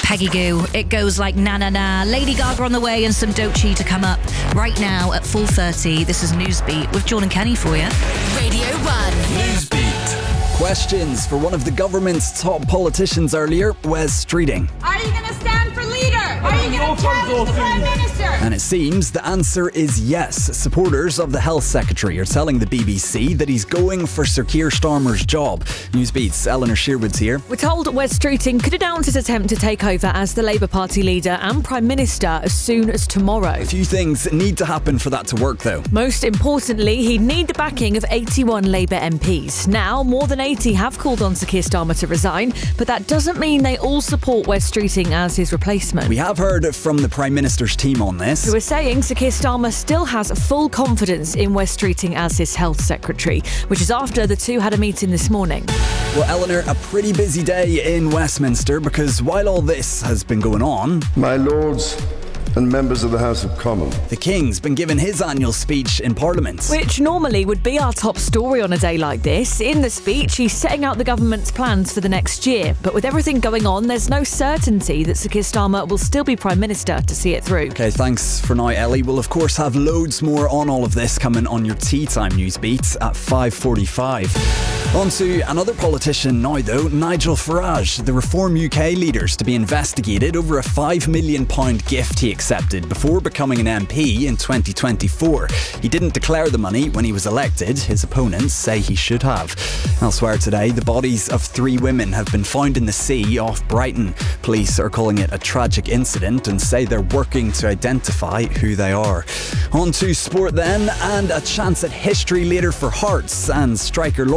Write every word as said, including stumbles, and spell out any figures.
Peggy Goo. It goes like na na na. Lady Gaga on the way and some Doechii to come up right now at four thirty. This is Newsbeat with John and Kenny for you. Radio one. Newsbeat. Questions for one of the government's top politicians earlier, Wes Streeting. Are you going to stand for leader? Are you going to challenge the Prime Minister? And it seems the answer is yes. Supporters of the Health Secretary are telling the B B C that he's going for Sir Keir Starmer's job. Newsbeat's Eleanor Shearwood's here. We're told Wes Streeting could announce his attempt to take over as the Labour Party leader and Prime Minister as soon as tomorrow. A few things need to happen for that to work, though. Most importantly, he'd need the backing of eighty-one Labour M Ps. Now, more than eighty have called on Sir Keir Starmer to resign, but that doesn't mean they all support Wes Streeting as his replacement. We have heard from the Prime Minister's team on this, who are saying Sir Keir Starmer still has full confidence in Wes Streeting as his Health Secretary, which is after the two had a meeting this morning. Well, Eleanor, a pretty busy day in Westminster because while all this has been going on, my lords and members of the House of Commons, the King's been given his annual speech in Parliament. Which normally would be our top story on a day like this. In the speech, he's setting out the government's plans for the next year. But with everything going on, there's no certainty that Sir Keir Starmer will still be Prime Minister to see it through. Okay, thanks for now, Ellie. We'll, of course, have loads more on all of this coming on your Tea Time Newsbeat at five forty-five. On to another politician now, though, Nigel Farage. The Reform U K leader's to be investigated over a five million pounds gift he accepted before becoming an M P in twenty twenty-four. He didn't declare the money when he was elected. His opponents say he should have. Elsewhere today, the bodies of three women have been found in the sea off Brighton. Police are calling it a tragic incident and say they're working to identify who they are. On to sport then, and a chance at history later for Hearts and striker